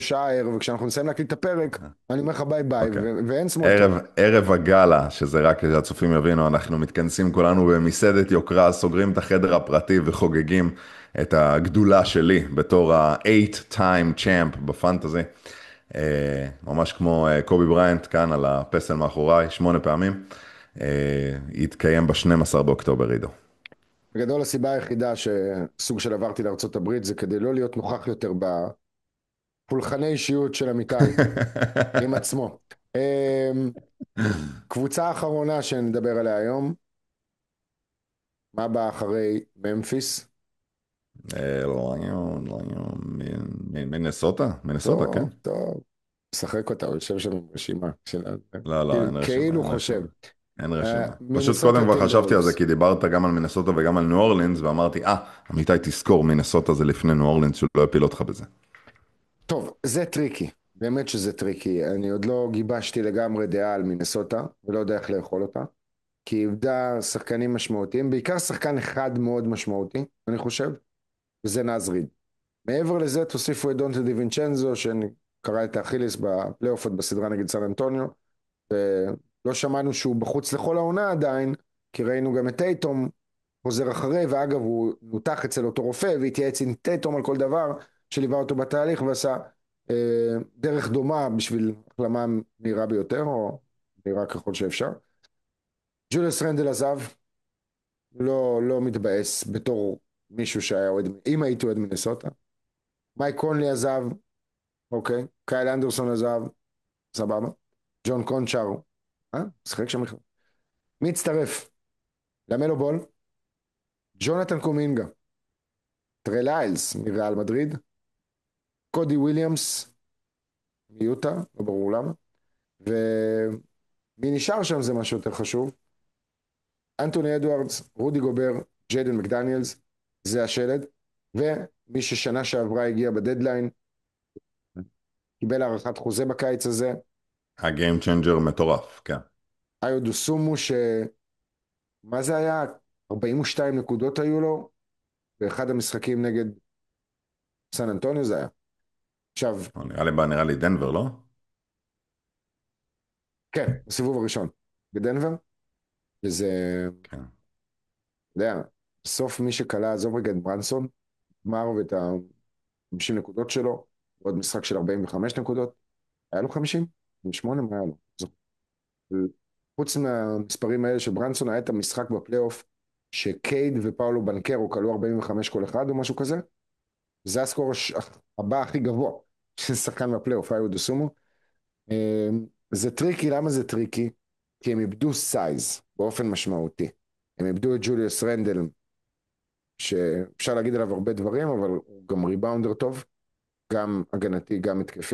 שעה ערב, וכשאנחנו נסיים להקליט את הפרק, אני אומר לך ביי ביי, אוקיי. ואין סמולטוק. ערב הגאלה, שזה רק כדי שהצופים יבינו, אנחנו מתכנסים כולנו במסעדת יוקרה, סוגרים את החדר הפרטי וחוגגים את הגדולה שלי בתור ה-8 time champ בפנטזי. ממש כמו קובי בריינט כאן על הפסל מאחוריי, 8 פעמים. יתקיים ב-12 באוקטובר, עידו. בגדול הסיבה היחידה שסוג של עברתי לארצות הברית זה כדי לא להיות נוכח יותר בפולחני אישיות של אמיתי עם עצמו. קבוצה האחרונה שנדבר עליה היום, מה בא אחרי ממפיס? מינסוטה? מינסוטה, כן. טוב, טוב. משחק אותה, הוא יושב שם עם רשימה של לא, לא, אין רשימה, כאילו אין חושב. רשימה. אין רשימה. פשוט מינסוטה קודם כבר חשבתי על זה, טימברולס. כי דיברת גם על מינסוטה וגם על ניו אורלינס, ואמרתי, אמיתי תזכור, מינסוטה זה לפני ניו אורלינס, שהוא לא יפיל אותך בזה. טוב, זה טריקי, באמת שזה טריקי. אני עוד לא גיבשתי לגמרי דעה על מינסוטה, ולא יודע איך לאכול אותה, כי היא איבדה שחקנים משמעותיים, בעיקר שחקן אחד מאוד משמעותי, אני חושב, וזה נאז ריד. מעבר לזה תוסיפו את דונטה דיווינצ'נזו, שקרא את האכיליס בפלייאוף עוד בסדרה נגד סן אנטוניו, ולא שמענו שהוא בחוץ לכל העונה עדיין, כי ראינו גם את טייטום חוזר אחרי, ואגב הוא נותח אצל אותו רופא והתייעץ עם טייטום על כל דבר, שליווה אותו בתהליך ועשה דרך דומה בשביל החלמה מהירה ביותר, או מהירה ככל שאפשר. ג'וליוס רנדל עזב, לא מתבאס בתור מישהו שהיה אוהד, אם הייתי אוהד מינסוטה. מייק קונלי עזב, אוקיי, קייל אנדרסון עזב, סבבה. ג'ון קונצ'אר, משחק שם בכלל. מי הצטרף? למלו בול, ג'ונתן קומינגה, טרי ליילס מריאל מדריד, קודי וויליאמס מיוטה, לא ברור למה, ומי נשאר שם זה משהו יותר חשוב, אנטוני אדוארדס, רודי גובר, ג'יידן מקדניאלס, זה השלד, ומי ששנה שעברה הגיע בדדליין, קיבל הארכת חוזה בקיץ הזה, הגיים צ'יינג'ר מטורף, כן. איו דוסומו, מה זה היה? 42 נקודות היו לו, באחד המשחקים נגד סן אנטוניו זה היה. עכשיו, נראה לי דנבר, לא? כן, בסיבוב הראשון, בדנבר, וזה, כן. אתה יודע, בסוף מי שקלה, עזוב רגע את ברנסון, גמר ואת ה-50 נקודות שלו, עוד משחק של 45 נקודות, היה לו 50? 58? מה היה לו? חוץ מהמספרים האלה של ברנסון, היה את המשחק בפלייאוף, שקייד ופאולו בנקרו כלו 45 כל אחד או משהו כזה, זה הסקור הבא הכי גבוה של שחקן בפלייאוף, היו דוסומו. זה טריקי, למה זה טריקי? כי הם איבדו סייז באופן משמעותי. הם איבדו את ג'וליוס רנדל, שאפשר להגיד עליו הרבה דברים, אבל הוא גם ריבאונדר טוב, גם הגנתי, גם התקפי.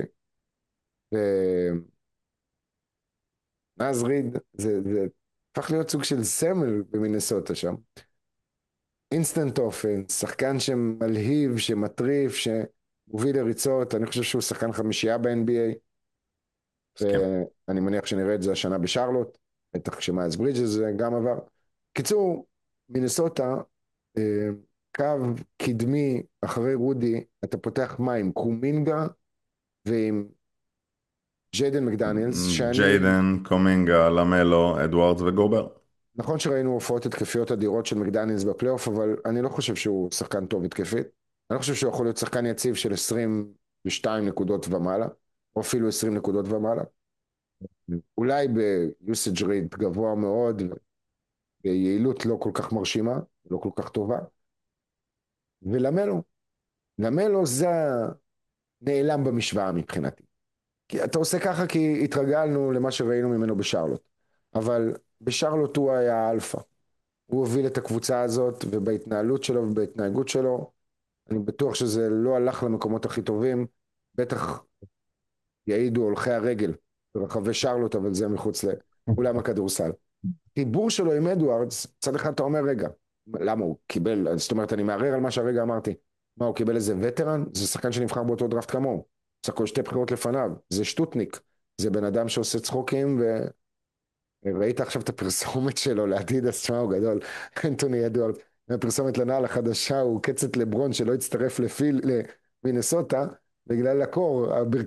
ונאז ריד, זה הפך להיות סוג של סמל במינסוטה שם. אינסטנט אופנס, שחקן שמלהיב, שמטריף, שמוביל לריצות, אני חושב שהוא שחקן חמישייה ב-NBA, מסכים. ואני מניח שנראה את זה השנה בשרלוט, בטח כשמייס ברידג'ס גם עבר. קיצור, מינסוטה, אה, קו קדמי אחרי רודי, אתה פותח מים, קומינגה ועם ג'יידן מקדניאלס, שאני, ג'יידן, קומינגה, למלו, אדוארדס וגובר. נכון שראינו הופעות התקפיות אדירות של מקדניאלס בפלייאוף, אבל אני לא חושב שהוא שחקן טוב התקפית. אני לא חושב שהוא יכול להיות שחקן יציב של 22 נקודות ומעלה, או אפילו 20 נקודות ומעלה. אולי ביוסאג' רייט גבוה מאוד, ביעילות לא כל כך מרשימה, לא כל כך טובה. ולמלו, למלו זה נעלם במשוואה מבחינתי. כי אתה עושה ככה כי התרגלנו למה שראינו ממנו בשרלוט. אבל בשרלוט הוא היה האלפא. הוא הוביל את הקבוצה הזאת, ובהתנהלות שלו ובהתנהגות שלו, אני בטוח שזה לא הלך למקומות הכי טובים, בטח יעידו הולכי הרגל ברחבי שרלוט, אבל זה מחוץ לאולם הכדורסל. חיבור שלו עם אדוארדס, צד אחד אתה אומר, רגע, למה הוא קיבל, זאת אומרת, אני מערער על מה שהרגע אמרתי, מה, הוא קיבל איזה וטרן? זה שחקן שנבחר באותו דראפט כמוהו, סך הכל שתי בחירות לפניו, זה שטוטניק, זה בן אדם שעושה צחוקים, וראית עכשיו את הפרסומת שלו לאדידס, תשמע, הוא גדול, אנטוני אדוארדס, הפרסומת לנעל החדשה, הוא קצת לברון שלא הצטרף למינסוטה, בגלל הקור,